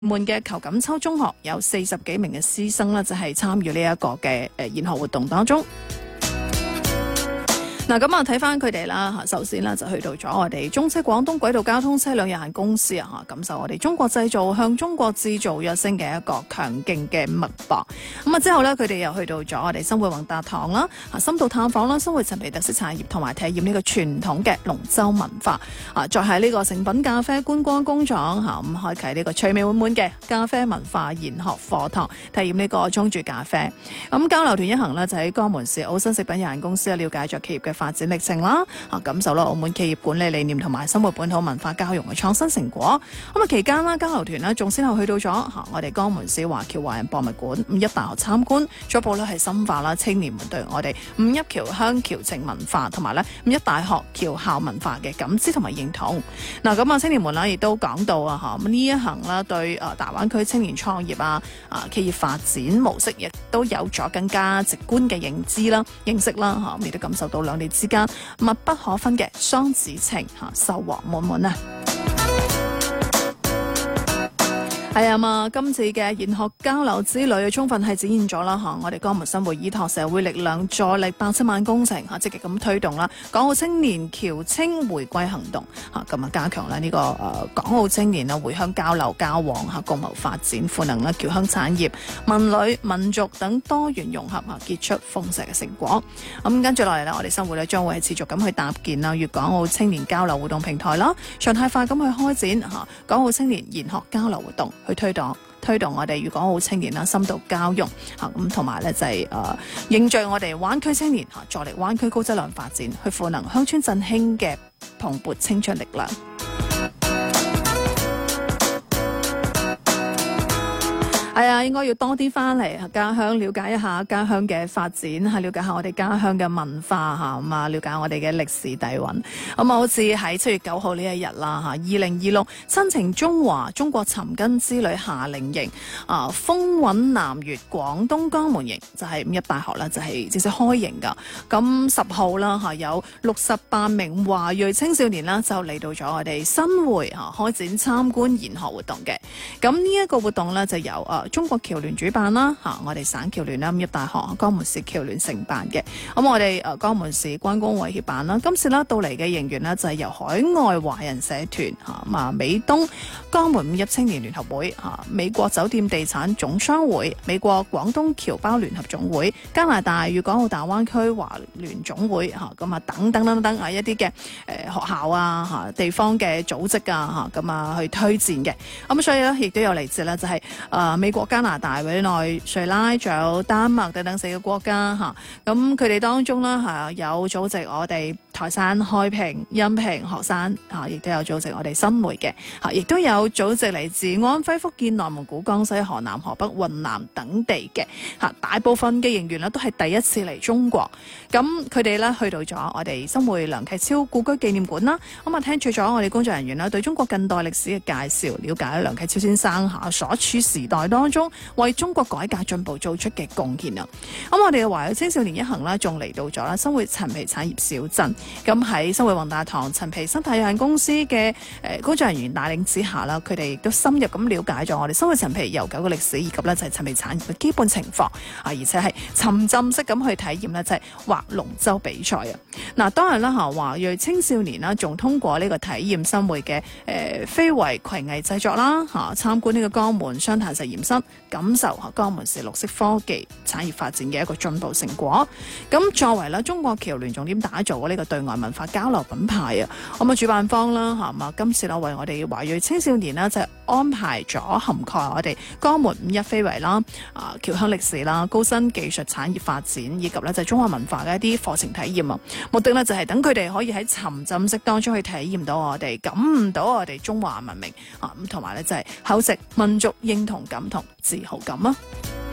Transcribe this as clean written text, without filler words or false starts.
門嘅裘錦秋中學有40幾名嘅師生呢，就係參與呢一個嘅研學活動當中。嗱，咁啊睇翻佢哋啦，首先呢，就去到咗我哋中車廣東軌道交通車輛有限公司啊，感受我哋中國製造向中國製造躍升嘅一個強勁嘅脈搏。咁啊之後呢，佢哋又去到咗我哋新會宏達堂啦，深度探訪啦，新會陳皮特色產業同埋體驗呢個傳統嘅龍舟文化。再喺呢個誠品咖啡觀光工廠咁開啟呢個趣味滿滿嘅咖啡文化研學課堂，體驗呢個中煮咖啡。咁交流團一行呢，就喺江門市澳新食品有限公司了解咗企業嘅發展歷程啦，感受啦澳門企業管理理念同埋生活本土文化交融嘅創新成果。咁期間啦，交流團呢仲先後去到咗我哋江門市華僑華人博物館、五邑大學參觀，進一步咧係深化啦青年們對我哋五邑僑鄉僑情文化同埋咧五邑大學僑校文化嘅感知同埋認同。嗱，咁青年們啦亦都講到咁呢一行啦對大灣區青年創業企業發展模式亦都有咗更加直觀嘅認知啦、認識啦亦都感受到兩地之間密不可分嘅雙子情，收穫滿滿啊！係啊嘛，今次嘅研學交流之旅充分係展現咗啦我哋江門新會依託社會力量助力8千萬工程積極咁推動啦港澳青年僑青回歸行動咁加強呢個港澳青年回鄉交流交往共謀發展賦能啦僑鄉產業、文旅、民族等多元融合結出豐碩嘅成果。咁跟住落嚟呢，我哋新會呢將會係持續咁去搭建粵港澳青年交流活動平台啦，常態化咁去開展港澳青年研學交流活動。去推動我哋粵港澳青年啦深度交融咁，同埋咧就係凝聚我哋灣區青年助力灣區高質量發展，去賦能鄉村振興嘅蓬勃青春力量。係啊，應該要多啲翻嚟家鄉，了解一下家鄉嘅發展，了解下我哋家鄉嘅文化了解我哋嘅歷史底蘊。好似喺7月9號呢一日啦2026親情中華中國尋根之旅夏令營風韻南粵廣東江門營就係五邑大學啦，就係正式開營噶。咁10號啦有68名華裔青少年啦就嚟到咗我哋新會開展參觀研學活動嘅。咁呢一個活動呢，就由中國僑聯主辦啦，我哋省僑聯啦、五邑大學、江門市僑聯承辦嘅。咁我哋江門市關工委協辦啦。今次啦到嚟嘅營員呢，就係由海外華人社團美東江門五邑青年聯合會、美國酒店地產總商會、美國廣東僑胞聯合總會、加拿大粵港澳大灣區華聯總會等一啲嘅學校地方嘅組織去推薦嘅。咁所以咧亦都有嚟自咧就係美國、加拿大、委內瑞拉仲有丹麥等等4個國家咁佢哋當中啦有組織我哋台山、開平、恩平學生亦都有組織我哋新會嘅亦都有組織嚟自安徽、福建、內蒙古、江西、河南、河北、雲南等地嘅大部分嘅營員都係第一次嚟中國。咁佢哋咧去到咗我哋新會梁啟超故居紀念館啦，聽取咗我哋工作人員啦對中國近代歷史嘅介紹，了解梁啟超先生所處時代當中為中國改革進步做出嘅貢獻啊！咁我哋嘅華裔青少年一行呢，仲嚟到咗啦新會陳皮產業小鎮。咁喺新會宏達堂陳皮生態有限公司嘅工作人員帶領之下啦，佢哋亦都深入咁了解咗我哋新會陳皮悠久嘅歷史，以及呢就係陳皮產業嘅基本情況而且係沉浸式咁去體驗呢就係劃龍舟比賽啊！嗱，當然啦華裔青少年啦，仲通過呢個體驗新會嘅非遺攜藝製作啦參觀呢個江門雙壇實驗室，感受江門市綠色科技產業發展嘅一個進步成果。咁作為啦中國僑聯重點打造呢個對外文化交流品牌咁主辦方啦今次為我哋華裔青少年呢，就安排咗涵蓋我哋江門五邑非遺啦、僑鄉歷史啦、高新技術產業發展，以及呢就係中華文化嘅一啲課程體驗目的呢，就係等佢哋可以喺沉浸式當中去體驗到我哋、感悟到我哋中華文明同埋呢就係厚植民族認同感同自豪感啊！